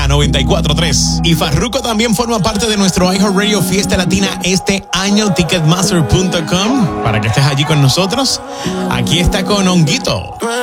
94.3. Y Farruko también forma parte de nuestro iHeartRadio Fiesta Latina este año, Ticketmaster.com, para que estés allí con nosotros. Aquí está con Honguito.